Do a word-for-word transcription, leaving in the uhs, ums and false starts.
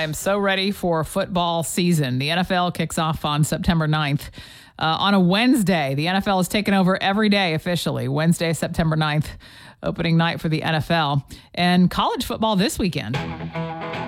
I am so ready for football season. The N F L kicks off on September ninth. Uh, on a Wednesday, the N F L is taking over every day officially. Wednesday, September ninth, opening night for the N F L. And college football this weekend.